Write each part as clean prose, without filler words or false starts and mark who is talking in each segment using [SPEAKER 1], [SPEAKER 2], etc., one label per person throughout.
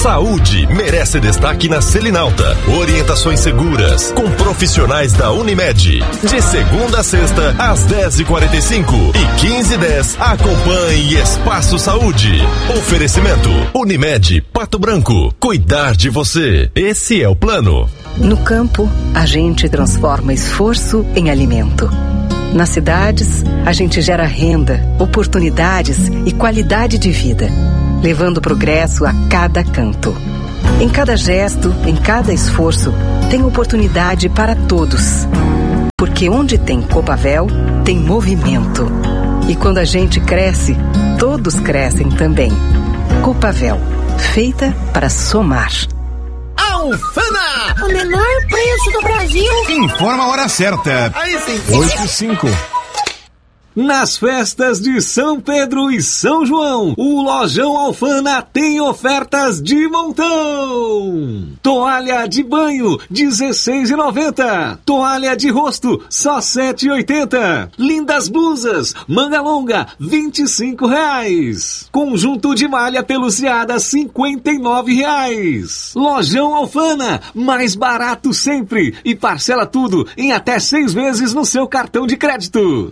[SPEAKER 1] Saúde merece destaque na Selinalta. Orientações seguras com profissionais da Unimed. De segunda a sexta, às 10h45 e 15h10, acompanhe Espaço Saúde. Oferecimento Unimed Pato Branco. Cuidar de você. Esse é o plano.
[SPEAKER 2] No campo, a gente transforma esforço em alimento. Nas cidades, a gente gera renda, oportunidades e qualidade de vida, levando progresso a cada canto. Em cada gesto, em cada esforço, tem oportunidade para todos. Porque onde tem Copavel, tem movimento. E quando a gente cresce, todos crescem também. Copavel, feita para somar.
[SPEAKER 3] Alfama! O menor preço do Brasil.
[SPEAKER 4] Informa a hora certa.
[SPEAKER 3] Aí sim.
[SPEAKER 4] 8h05.
[SPEAKER 5] Nas festas de São Pedro e São João, o Lojão Alfana tem ofertas de montão. Toalha de banho, R$16,90. Toalha de rosto, só R$7,80. Lindas blusas, manga longa, R$25. Conjunto de malha peluciada, R$59. Lojão Alfana, mais barato sempre. E parcela tudo em até 6 vezes no seu cartão de crédito.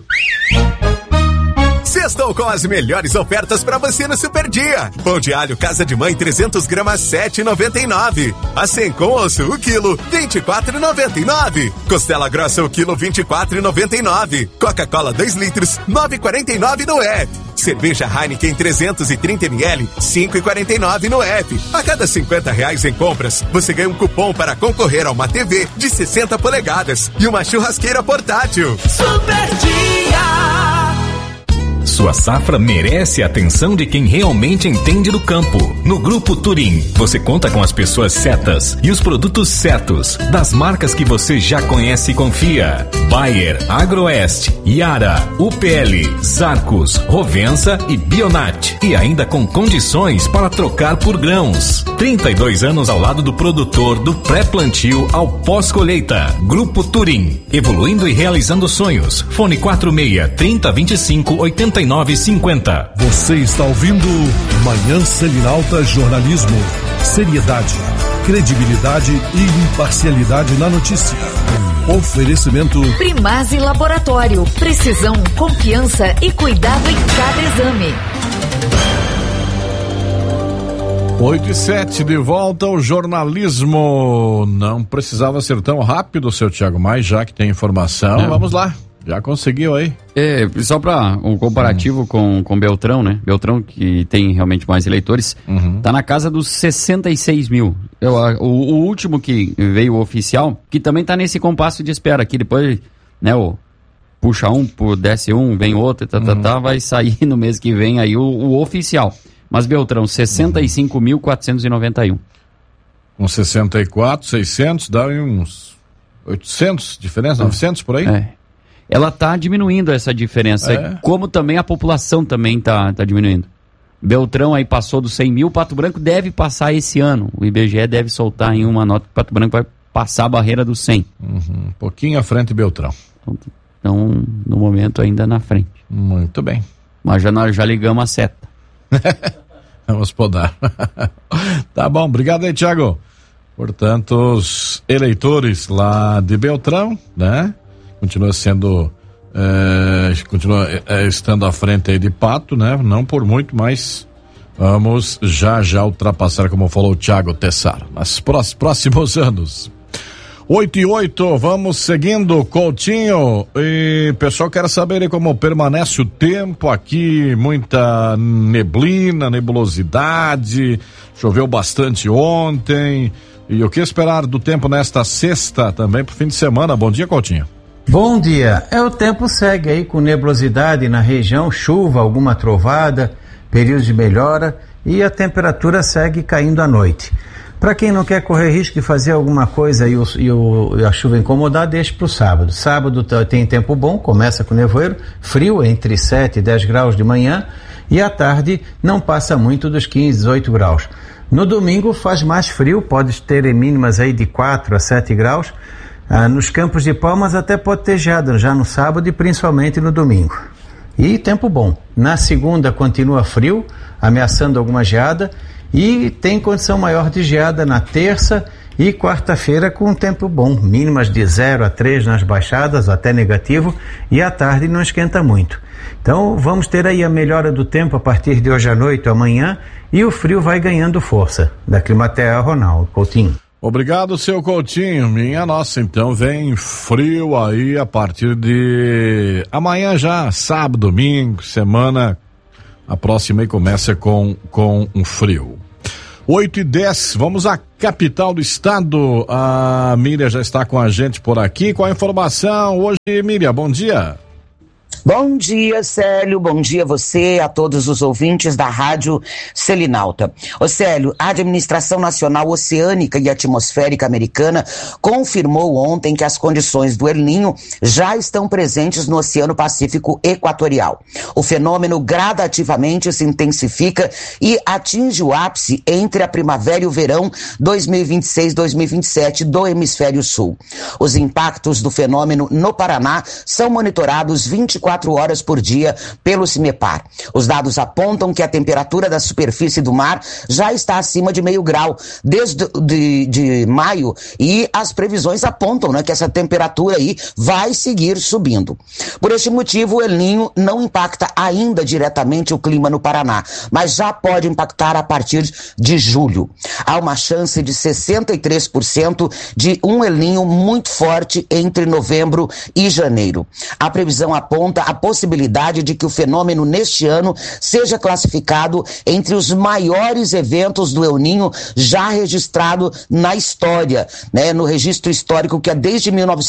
[SPEAKER 6] Sextou com as melhores ofertas pra você no Super Dia. Pão de alho Casa de Mãe 300 gramas R$7,99. Acém com osso o quilo R$24,99. Costela grossa o quilo R$24,99. Coca-Cola 2 litros R$9,49 no app. Cerveja Heineken 330ml R$5,49 no app. A cada R$50 em compras, você ganha um cupom para concorrer a uma TV de 60 polegadas e uma churrasqueira portátil.
[SPEAKER 3] Super Dia!
[SPEAKER 7] Sua safra merece a atenção de quem realmente entende do campo. No Grupo Turim, você conta com as pessoas certas e os produtos certos, das marcas que você já conhece e confia. Bayer, Agroeste, Yara, UPL, Zarcos, Rovensa e Bionat. E ainda com condições para trocar por grãos. 32 anos ao lado do produtor, do pré-plantio ao pós-colheita. Grupo Turim, evoluindo e realizando sonhos. Fone 46-3025-8950.
[SPEAKER 8] Você está ouvindo Manhã Selinalta Jornalismo. Seriedade, credibilidade e imparcialidade na notícia. Oferecimento
[SPEAKER 9] Primase Laboratório. Precisão, confiança e cuidado em cada exame.
[SPEAKER 10] 8h07, de volta ao jornalismo. Não precisava ser tão rápido, seu Thiago, mas já que tem informação, vamos lá. Já conseguiu aí?
[SPEAKER 11] Só para um comparativo com Beltrão, né? Beltrão, que tem realmente mais eleitores, tá na casa dos 66 mil. O último que veio oficial, que também tá nesse compasso de espera, que depois, né, puxa um, desce um, vem outro, vai sair no mês que vem aí o oficial. Mas Beltrão, 65.491.
[SPEAKER 10] Com 64, 600, dá uns 800, diferença, 900 por aí?
[SPEAKER 11] Ela está diminuindo essa diferença, como também a população também tá diminuindo. Beltrão aí passou dos 100 mil, Pato Branco deve passar esse ano. O IBGE deve soltar em uma nota que Pato Branco vai passar a barreira dos 100.
[SPEAKER 10] Um pouquinho à frente de Beltrão.
[SPEAKER 11] Então, no momento ainda na frente.
[SPEAKER 10] Muito bem.
[SPEAKER 11] Mas já ligamos a seta.
[SPEAKER 10] Vamos podar. Tá bom, obrigado aí, Thiago. Portanto, os eleitores lá de Beltrão, né? Continua sendo, continua estando à frente aí de Pato, né? Não por muito, mas vamos já ultrapassar, como falou o Thiago Tessaro, nos próximos anos. 8h08, vamos seguindo, Coutinho. E o pessoal quer saber aí como permanece o tempo aqui, muita neblina, nebulosidade, choveu bastante ontem. E o que esperar do tempo nesta sexta também pro fim de semana? Bom dia, Coutinho.
[SPEAKER 12] Bom dia. O tempo segue aí com nebulosidade na região, chuva, alguma trovada, períodos de melhora e a temperatura segue caindo à noite. Para quem não quer correr risco de fazer alguma coisa e a chuva incomodar, deixe para o sábado. Sábado tem tempo bom, começa com nevoeiro, frio entre 7 e 10 graus de manhã e à tarde não passa muito dos 15, 18 graus. No domingo faz mais frio, pode ter mínimas aí de 4 a 7 graus. Nos Campos de Palmas até pode ter geada já no sábado e principalmente no domingo. e tempo bom. Na segunda continua frio, ameaçando alguma geada, e tem condição maior de geada na terça e quarta-feira com tempo bom, mínimas de 0 a 3 nas baixadas, até negativo, e à tarde não esquenta muito. Então vamos ter aí a melhora do tempo a partir de hoje à noite, amanhã, e o frio vai ganhando força. Da Climatea, Ronaldo Coutinho.
[SPEAKER 10] Obrigado, seu Coutinho. Minha nossa, então vem frio aí a partir de amanhã já, sábado, domingo, semana, a próxima aí começa com um frio. 8:10, vamos à capital do estado. A Miriam já está com a gente por aqui com a informação. Hoje, Miriam, bom dia.
[SPEAKER 13] Bom dia, Célio, bom dia a você, a todos os ouvintes da Rádio Selinalta. Ô Célio, a Administração Nacional Oceânica e Atmosférica Americana confirmou ontem que as condições do El Niño já estão presentes no Oceano Pacífico Equatorial. O fenômeno gradativamente se intensifica e atinge o ápice entre a primavera e o verão 2026-2027 do Hemisfério Sul. Os impactos do fenômeno no Paraná são monitorados 24 horas por dia pelo CIMEPAR. Os dados apontam que a temperatura da superfície do mar já está acima de 0,5 grau desde de maio, e as previsões apontam, né, que essa temperatura aí vai seguir subindo. Por este motivo, o El Niño não impacta ainda diretamente o clima no Paraná, mas já pode impactar a partir de julho. Há uma chance de 63% de um El Niño muito forte entre novembro e janeiro. A previsão aponta a possibilidade de que o fenômeno neste ano seja classificado entre os maiores eventos do El Niño já registrado na história, né, no registro histórico que é desde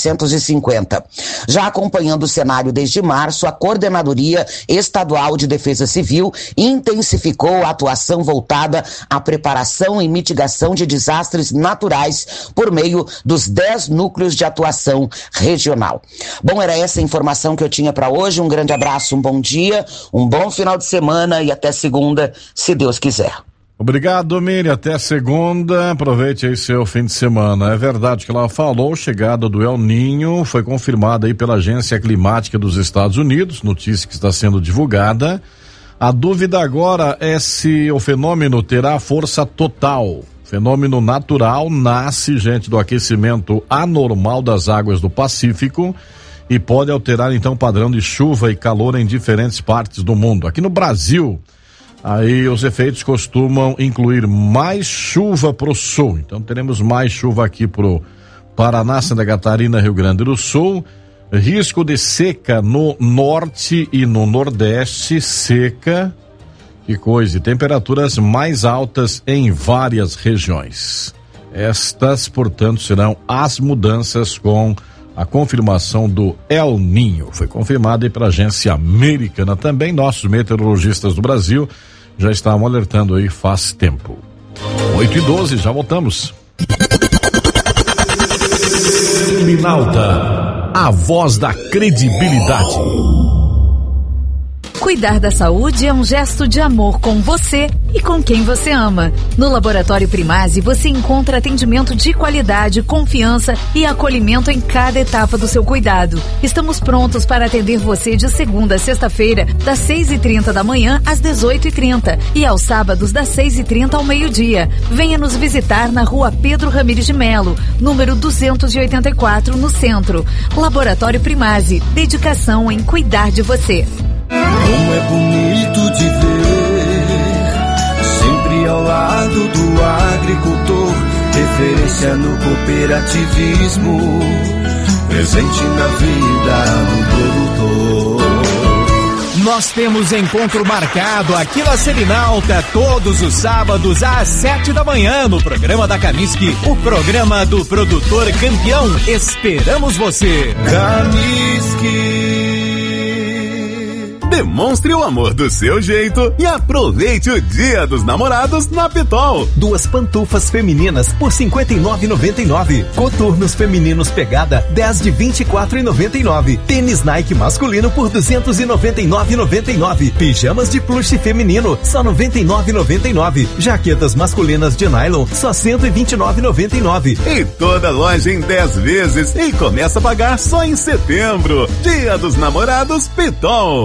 [SPEAKER 13] 1950. Já acompanhando o cenário desde março, a Coordenadoria Estadual de Defesa Civil intensificou a atuação voltada à preparação e mitigação de desastres naturais por meio dos 10 núcleos de atuação regional. Bom, era essa a informação que eu tinha para hoje. Um grande abraço, um bom dia, um bom final de semana e até segunda, se Deus quiser.
[SPEAKER 10] Obrigado, Miriam. Até segunda. Aproveite aí seu fim de semana. É verdade que ela falou, chegada do El Niño foi confirmada aí pela Agência Climática dos Estados Unidos, notícia que está sendo divulgada. A dúvida agora é se o fenômeno terá força total. Fenômeno natural nasce, gente, do aquecimento anormal das águas do Pacífico e pode alterar então o padrão de chuva e calor em diferentes partes do mundo. Aqui no Brasil, aí os efeitos costumam incluir mais chuva pro sul. Então teremos mais chuva aqui pro Paraná, Santa Catarina, Rio Grande do Sul. Risco de seca no norte e no nordeste, seca, que coisa, e temperaturas mais altas em várias regiões. Estas, portanto, serão as mudanças com a confirmação do El Niño. Foi confirmada pela agência americana também. Nossos meteorologistas do Brasil já estavam alertando aí faz tempo. 8:12, já voltamos.
[SPEAKER 1] Selinalta, a voz da credibilidade.
[SPEAKER 9] Cuidar da saúde é um gesto de amor com você e com quem você ama. No Laboratório Primazzi você encontra atendimento de qualidade, confiança e acolhimento em cada etapa do seu cuidado. Estamos prontos para atender você de segunda a sexta-feira, das 6h30 da manhã às 18h30 e aos sábados das 6h30 ao meio-dia. Venha nos visitar na Rua Pedro Ramires de Melo, número 284, no centro. Laboratório Primazzi, dedicação em cuidar de você.
[SPEAKER 3] Como é bonito de ver, sempre ao lado do agricultor, referência no cooperativismo, presente na vida do produtor.
[SPEAKER 14] Nós temos encontro marcado aqui na Selinalta todos os sábados às 7 da manhã no programa da Caniski, o programa do produtor campeão. Esperamos você.
[SPEAKER 3] Caniski.
[SPEAKER 6] Demonstre o amor do seu jeito e aproveite o Dia dos Namorados na Pitol.
[SPEAKER 14] 2 pantufas femininas por R$ 59,99. Coturnos femininos pegada 10 de R$ 24,99. Tênis Nike masculino por R$ 299,99. Pijamas de plush feminino só R$ 99,99. Jaquetas masculinas de nylon só R$ 129,99.
[SPEAKER 6] E toda loja em 10 vezes e começa a pagar só em setembro. Dia dos Namorados Pitol.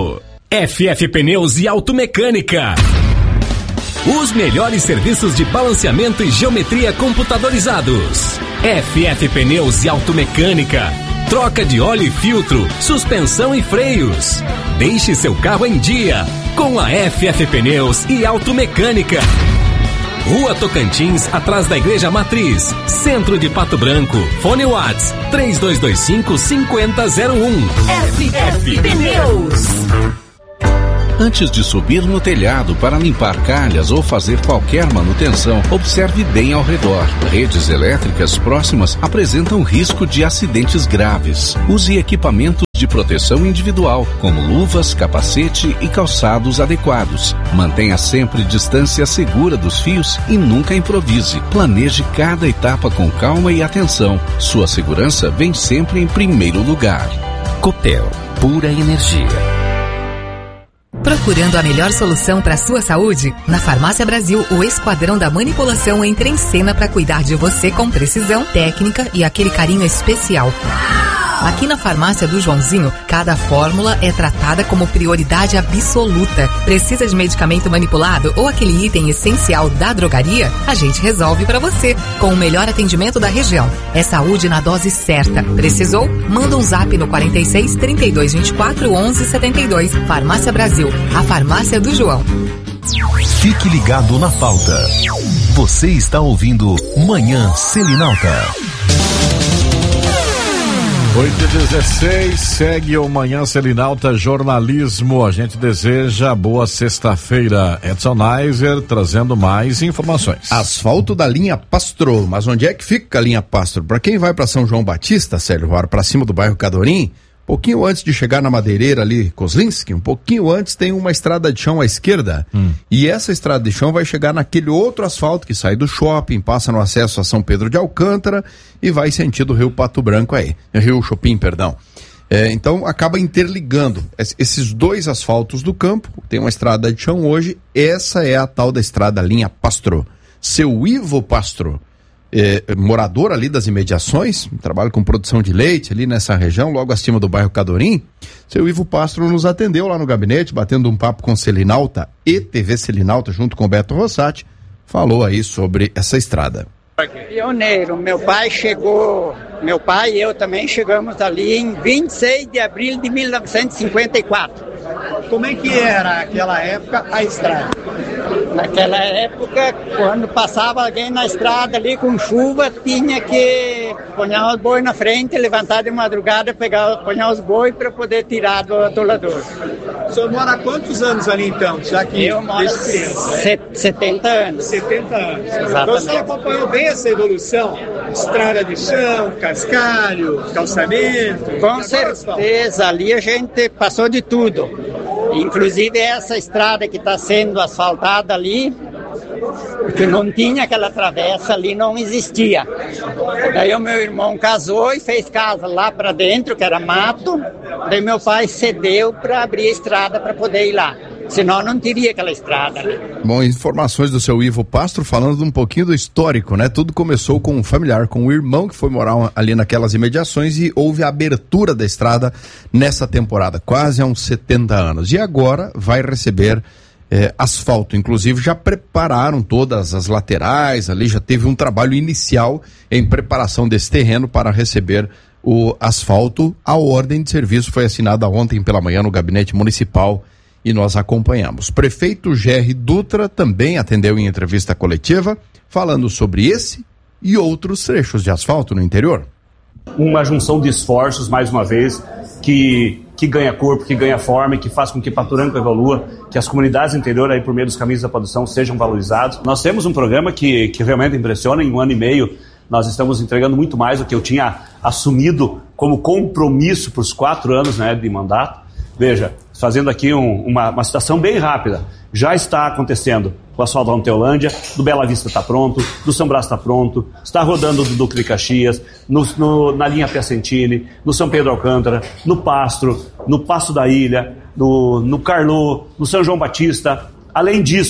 [SPEAKER 7] FF Pneus e Automecânica. Os melhores serviços de balanceamento e geometria computadorizados. FF Pneus e Automecânica. Troca de óleo e filtro, suspensão e freios. Deixe seu carro em dia com a FF Pneus e Automecânica. Rua Tocantins, atrás da Igreja Matriz, Centro de Pato Branco. Fone Whats 3225-5001. FF Pneus.
[SPEAKER 15] Antes de subir no telhado para limpar calhas ou fazer qualquer manutenção, observe bem ao redor. Redes elétricas próximas apresentam risco de acidentes graves. Use equipamentos de proteção individual, como luvas, capacete e calçados adequados. Mantenha sempre distância segura dos fios e nunca improvise. Planeje cada etapa com calma e atenção. Sua segurança vem sempre em primeiro lugar.
[SPEAKER 7] Copel, pura energia.
[SPEAKER 16] Procurando a melhor solução para a sua saúde? Na Farmácia Brasil, o Esquadrão da Manipulação entra em cena para cuidar de você com precisão, técnica e aquele carinho especial. Aqui na Farmácia do Joãozinho, cada fórmula é tratada como prioridade absoluta. Precisa de medicamento manipulado ou aquele item essencial da drogaria? A gente resolve para você, com o melhor atendimento da região. É saúde na dose certa. Precisou? Manda um zap no 46 32 24 11 72. Farmácia Brasil, a farmácia do João.
[SPEAKER 1] Fique ligado na pauta. Você está ouvindo Manhã Selinalta.
[SPEAKER 10] 8h16, segue o Manhã Selinalta Jornalismo. A gente deseja boa sexta-feira. Edson Neiser trazendo mais informações.
[SPEAKER 17] Asfalto da linha Pastro. Mas onde é que fica a linha Pastro? Para quem vai para São João Batista, Sérgio Roar, para cima do bairro Cadorim, pouquinho antes de chegar na Madeireira ali, Kozlinski, um pouquinho antes tem uma estrada de chão à esquerda. E essa estrada de chão vai chegar naquele outro asfalto que sai do shopping, passa no acesso a São Pedro de Alcântara e vai sentido Rio Pato Branco aí. Rio Chopin, perdão. Então acaba interligando esses dois asfaltos do campo. Tem uma estrada de chão hoje, essa é a tal da estrada linha Pastro. Seu Ivo Pastro, morador ali das imediações, trabalha com produção de leite ali nessa região, logo acima do bairro Cadorim. Seu Ivo Pastro nos atendeu lá no gabinete, batendo um papo com Selinalta e TV Selinalta, junto com Beto Rossati, falou aí sobre essa estrada.
[SPEAKER 18] Pioneiro, meu pai e eu também chegamos ali em 26 de abril de 1954.
[SPEAKER 19] Como é que era naquela época a estrada?
[SPEAKER 18] Naquela época, quando passava alguém na estrada ali com chuva, tinha que pôr os bois na frente, levantar de madrugada, pôr os bois para poder tirar do atolador.
[SPEAKER 19] O senhor mora há quantos anos ali então? Já que
[SPEAKER 18] eu moro 70 anos.
[SPEAKER 19] 70 anos.
[SPEAKER 18] Exatamente.
[SPEAKER 19] Então o senhor acompanhou bem essa evolução? Estrada de chão, cascalho, calçamento?
[SPEAKER 18] Com certeza, ali a gente passou de tudo. Inclusive essa estrada que está sendo asfaltada ali, porque não tinha aquela travessa ali, não existia. Daí o meu irmão casou e fez casa lá para dentro, que era mato. Daí meu pai cedeu para abrir a estrada para poder ir lá. Senão não teria aquela estrada.
[SPEAKER 17] Bom, informações do seu Ivo Pastro falando um pouquinho do histórico, né? Tudo começou com um familiar, com o irmão que foi morar ali naquelas imediações e houve a abertura da estrada nessa temporada, quase há uns 70 anos. E agora vai receber asfalto, inclusive já prepararam todas as laterais, ali já teve um trabalho inicial em preparação desse terreno para receber o asfalto. A ordem de serviço foi assinada ontem pela manhã no gabinete municipal e nós acompanhamos. Prefeito Gerry Dutra também atendeu em entrevista coletiva, falando sobre esse e outros trechos de asfalto no interior.
[SPEAKER 20] Uma junção de esforços, mais uma vez, que ganha corpo, que ganha forma e que faz com que Pato Branco evolua, que as comunidades do interior, aí, por meio dos caminhos da produção, sejam valorizados. Nós temos um programa que realmente impressiona. Em 1 ano e meio, nós estamos entregando muito mais do que eu tinha assumido como compromisso para os 4 anos, né, de mandato. Veja, fazendo aqui uma situação bem rápida, já está acontecendo o asfalto da Teolândia, do Bela Vista está pronto, do São Brás está pronto, está rodando do Duque de Caxias, na linha Piacentini, no São Pedro Alcântara, no Pastro, no Passo da Ilha, no Carlô, no São João Batista. Além disso,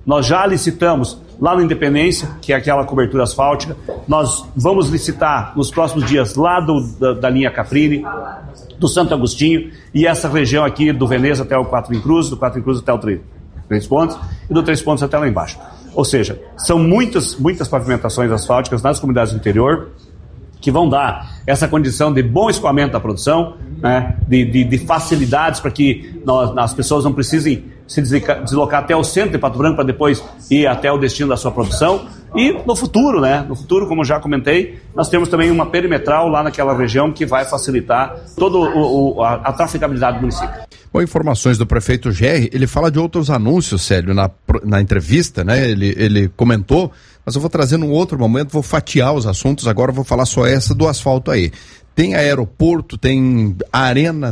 [SPEAKER 20] Nós já licitamos lá no Independência, que é aquela cobertura asfáltica. Nós vamos licitar nos próximos dias lá da linha Caprini, do Santo Agostinho, e essa região aqui do Veneza até o Quatro Encruzes, do Quatro Encruzes até o Três Pontos, e do Três Pontos até lá embaixo. Ou seja, são muitas pavimentações asfálticas nas comunidades do interior, que vão dar essa condição de bom escoamento da produção, né, de facilidades para que as pessoas não precisem se deslocar até o centro de Pato Branco para depois ir até o destino da sua produção. E no futuro, como já comentei, nós temos também uma perimetral lá naquela região que vai facilitar toda a trafegabilidade do município.
[SPEAKER 17] Bom, informações do prefeito Gerri, ele fala de outros anúncios, Célio, na entrevista, né? Ele comentou, mas eu vou trazer num outro momento, vou fatiar os assuntos, agora eu vou falar só essa do asfalto aí. Tem aeroporto, tem arena,